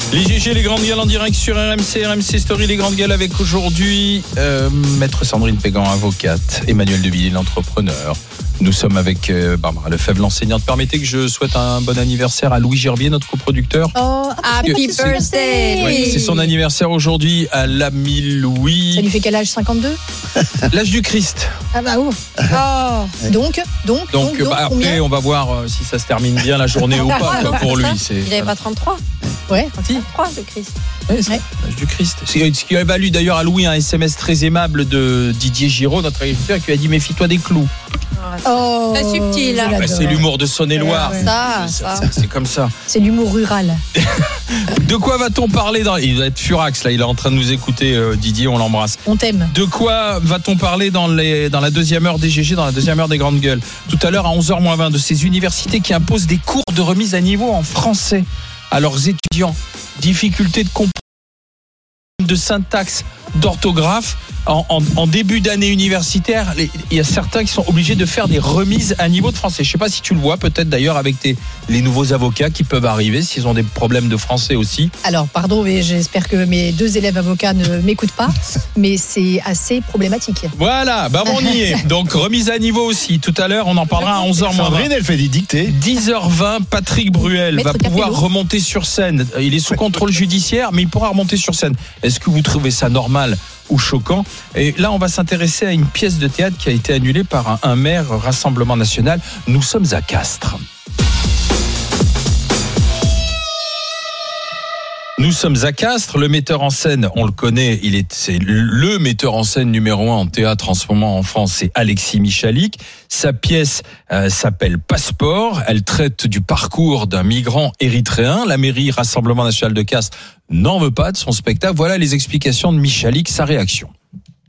Les GG, les grandes gueules en direct sur RMC Story, les grandes gueules avec aujourd'hui Maître Sandrine Pégan, avocate, Emmanuel Devilliers, l'entrepreneur. Nous sommes avec Barbara Lefebvre, l'enseignante. Permettez que je souhaite un bon anniversaire à Louis Gerbier, notre coproducteur. Oh, happy birthday! Oui, c'est son anniversaire aujourd'hui à l'ami Louis. Ça lui fait quel âge, 52? L'âge du Christ. Ah bah oh. Donc après, combien? on va voir si ça se termine bien la journée ou pas quoi, pour lui. Il n'avait pas 33? Ouais, 33 le Christ. Oui, c'est l'âge du Christ. Ce qui a valu d'ailleurs à Louis un SMS très aimable de Didier Giraud, notre agriculteur, qui lui a dit méfie-toi des clous. Oh, très subtil. C'est l'humour de Saône-et-Loire. C'est comme ça. C'est l'humour rural. De quoi va-t-on parler Il va être furax là, il est en train de nous écouter, Didier, on l'embrasse. On t'aime. De quoi va-t-on parler dans la deuxième heure des GG, dans la deuxième heure des grandes gueules? Tout à l'heure à 11h-20, de ces universités qui imposent des cours de remise à niveau en français à leurs étudiants. Difficulté de comprendre, de syntaxe, d'orthographe. En début d'année universitaire, il y a certains qui sont obligés de faire des remises à niveau de français. Je ne sais pas si tu le vois, peut-être d'ailleurs avec les nouveaux avocats qui peuvent arriver, s'ils ont des problèmes de français aussi. Alors, pardon, mais j'espère que mes 2 élèves avocats ne m'écoutent pas, mais c'est assez problématique. Voilà, on y est. Donc, remise à niveau aussi. Tout à l'heure, on en parlera à 11h. Sandrine, elle fait des dictées. 10h20, Patrick Bruel Maître va pouvoir Capello. remonter sur scène. Il est sous contrôle judiciaire, mais il pourra remonter sur scène. Est-ce que vous trouvez ça normal ou choquant? Et là, on va s'intéresser à une pièce de théâtre qui a été annulée par un maire Rassemblement National. Nous sommes à Castres. Nous sommes à Castres, le metteur en scène, on le connaît, c'est le metteur en scène numéro 1 en théâtre en ce moment en France, c'est Alexis Michalik. Sa pièce s'appelle Passeport, elle traite du parcours d'un migrant érythréen. La mairie Rassemblement National de Castres n'en veut pas de son spectacle. Voilà les explications de Michalik, sa réaction.